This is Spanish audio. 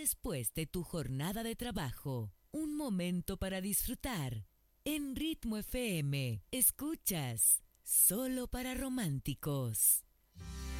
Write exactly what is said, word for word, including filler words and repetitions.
después de tu jornada de trabajo, un momento para disfrutar. En Ritmo F M, escuchas Solo para Románticos.